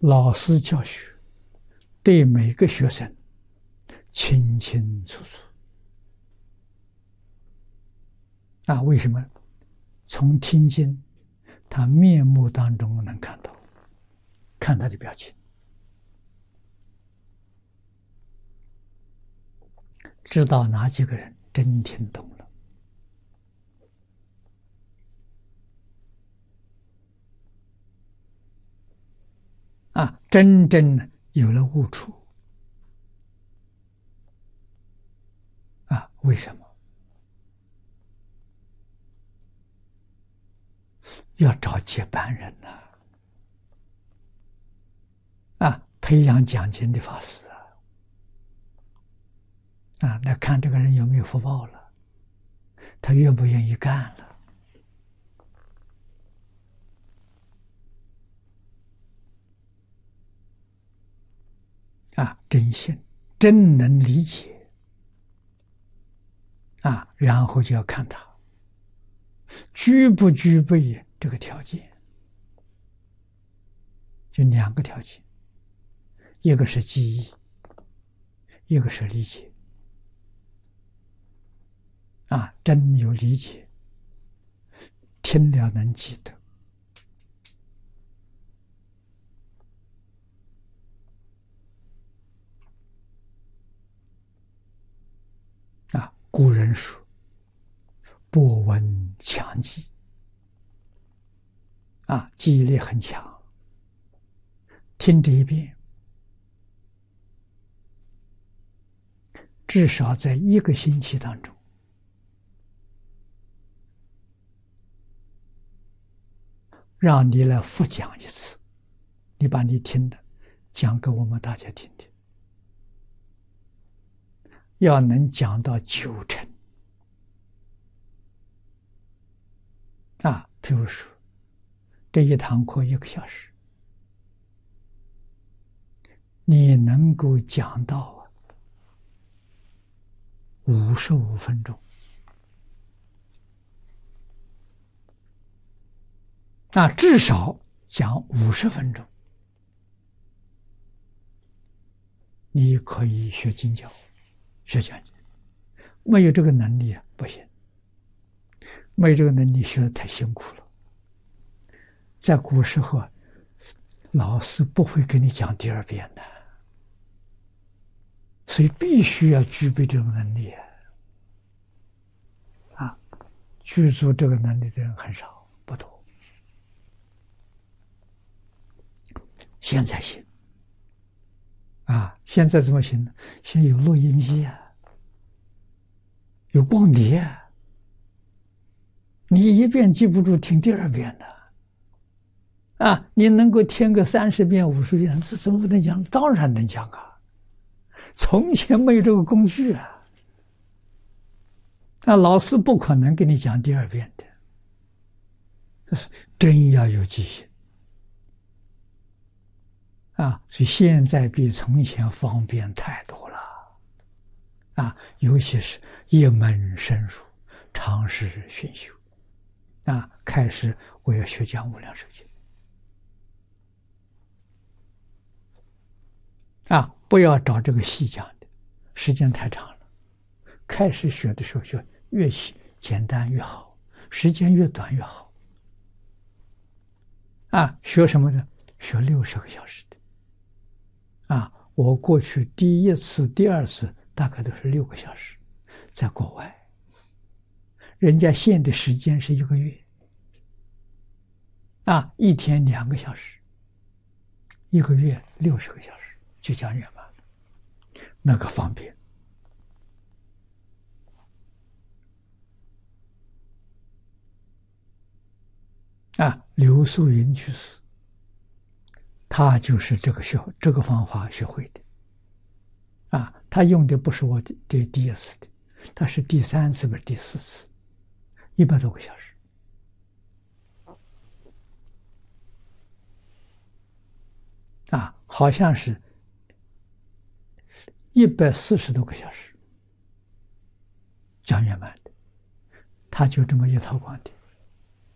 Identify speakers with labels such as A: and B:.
A: 老师教学对每个学生清清楚楚。为什么？从听经，他面目当中能看到，看他的表情，知道哪几个人真听懂了，真正有了悟处。为什么？要找接班人培养讲经的法师那看这个人有没有福报了，他愿不愿意干了真信，真能理解然后就要看他具不具备这个条件，就两个条件，一个是记忆，一个是理解真有理解，听了能记得古人说博闻强记记忆力很强，听这一遍至少在1个星期当中让你来复讲一次，你把你听的讲给我们大家听听，要能讲到90%譬如说这一堂课1个小时，你能够讲到55分钟至少讲50分钟，你可以学经教，学讲经。没有这个能力不行，没有这个能力学得太辛苦了。在古时候老师不会给你讲第2遍的，所以必须要具备这种能力具足这个能力的人很少，不多。现在行现在怎么行呢？现在有录音机有光碟你1遍记不住，听第2遍的你能够听个30遍、50遍，这怎么不能讲？当然能讲从前没有这个工具老师不可能给你讲第2遍的，这是真要有记性所以现在比从前方便太多了尤其是一门深入，长时熏修开始我要学讲无量寿经不要找这个细讲的，时间太长了。开始学的时候就越简单越好，时间越短越好学什么呢？学60个小时的我过去第1次、第2次大概都是6个小时，在国外，人家限的时间是1个月1天2个小时，1个月60个小时就讲圆满了，那个方便刘素云居士他就是这个方法学会的他用的不是我的第1次的，他是第3次不是第4次，100多个小时好像是140多个小时讲圆满的，他就这么一套光碟